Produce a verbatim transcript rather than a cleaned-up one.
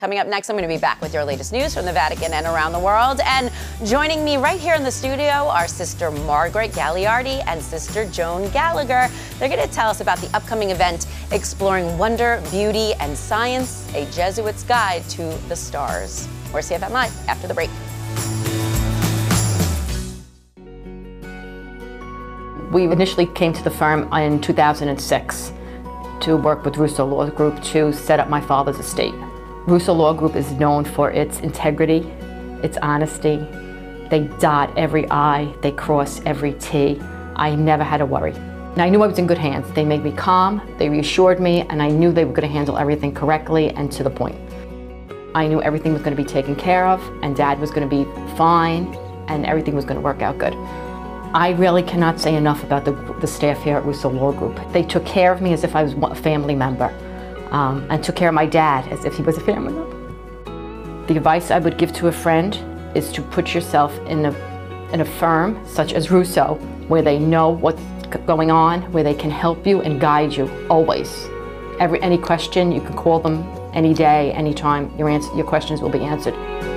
Coming up next, I'm going to be back with your latest news from the Vatican and around the world. And joining me right here in the studio are Sister Margaret Gagliardi and Sister Joan Gallagher. They're going to tell us about the upcoming event, Exploring Wonder, Beauty, and Science, a Jesuit's Guide to the Stars. More C F M Live after the break. We initially came to the firm in two thousand six to work with Russo Law Group to set up my father's estate. Russo Law Group is known for its integrity, its honesty. They dot every I, they cross every T. I never had to worry. And I knew I was in good hands. They made me calm, they reassured me, and I knew they were going to handle everything correctly and to the point. I knew everything was going to be taken care of, and Dad was going to be fine, and everything was going to work out good. I really cannot say enough about the, the staff here at Russo Law Group. They took care of me as if I was a family member. Um, and took care of my dad as if he was a family member. The advice I would give to a friend is to put yourself in a, in a firm such as Russo, where they know what's going on, where they can help you and guide you, always. Every, any question, you can call them any day, anytime, your, answer, your questions will be answered.